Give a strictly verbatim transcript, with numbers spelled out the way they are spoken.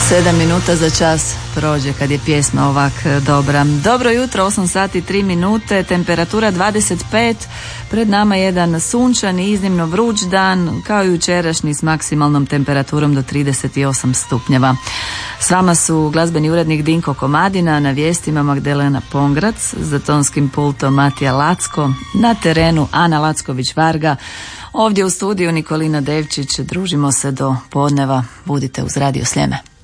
Sedam minuta za čas prođe kad je pjesma ovak dobra. Dobro jutro, osam sati tri minute, temperatura dvadeset pet, pred nama jedan sunčan i iznimno vruć dan, kao i jučerašnji s maksimalnom temperaturom do trideset osam stupnjeva. S vama su glazbeni urednik Dinko Komadina, na vijestima Magdalena Pongrac, za tonskim pultom Matija Lacko, na terenu Ana Lacković-Varga, ovdje u studiju Nikolina Devčić. Družimo se do podneva, budite uz Radio Sljeme.